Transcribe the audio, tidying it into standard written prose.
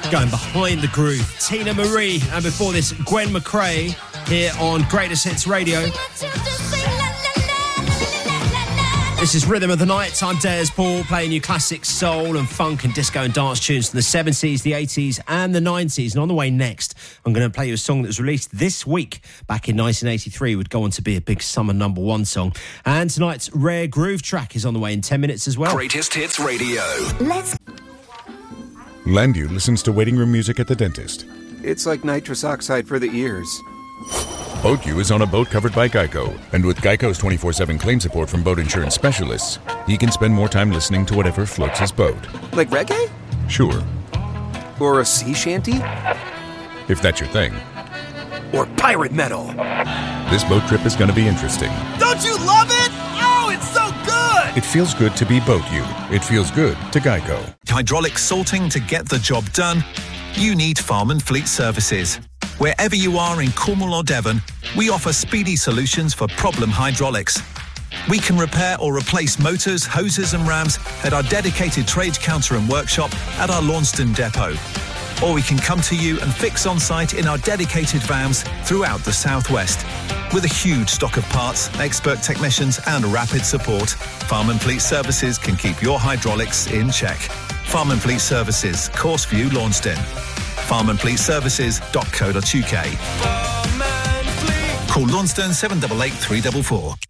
Going behind the groove, Tina Marie, and before this, Gwen McRae here on Greatest Hits Radio. This is Rhythm of the Night. I'm Des Paul, playing you classic soul and funk and disco and dance tunes from the 70s, the 80s and the 90s. And on the way next, I'm going to play you a song that was released this week, back in 1983, would go on to be a big summer #1 song. And tonight's rare groove track is on the way in 10 minutes as well. Greatest Hits Radio. Landu listens to waiting room music at the dentist. It's like nitrous oxide for the ears. BoatU is on a boat covered by Geico, and with Geico's 24/7 claim support from boat insurance specialists, he can spend more time listening to whatever floats his boat. Like reggae? Sure. Or a sea shanty? If that's your thing. Or pirate metal? This boat trip is going to be interesting. Don't you love it? Oh, it's so good! It feels good to be BoatU. It feels good to Geico. Hydraulic salting to get the job done? You need Farm and Fleet Services. Wherever you are in Cornwall or Devon, we offer speedy solutions for problem hydraulics. We can repair or replace motors, hoses and rams at our dedicated trade counter and workshop at our Launceston depot. Or we can come to you and fix on site in our dedicated vans throughout the southwest. With a huge stock of parts, expert technicians and rapid support, Farm and Fleet Services can keep your hydraulics in check. Farm and Fleet Services, Courseview, Launceston. farmandfleetservices.co.uk. Call Launceston 788 344.